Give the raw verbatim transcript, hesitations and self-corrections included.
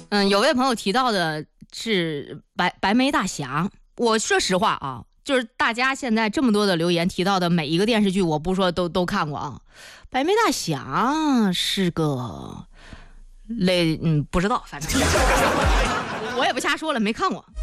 嗯，有位朋友提到的是白白眉大侠。我说实话啊，就是大家现在这么多的留言提到的每一个电视剧，我不说都都看过啊。白眉大侠是个类，嗯，不知道，反正我也不瞎说了，没看过。